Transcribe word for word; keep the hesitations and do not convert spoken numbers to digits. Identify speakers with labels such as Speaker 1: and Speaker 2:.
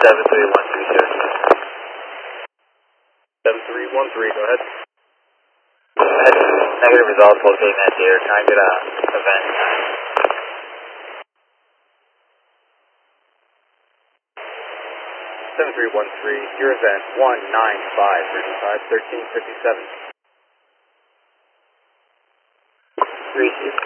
Speaker 1: seven three one three zero two.
Speaker 2: seven three one three, go ahead.
Speaker 1: Negative results locating that deer. Can I get a event?
Speaker 2: seven three one three, your event one nine five three five thirteen fifty seven.
Speaker 1: Received.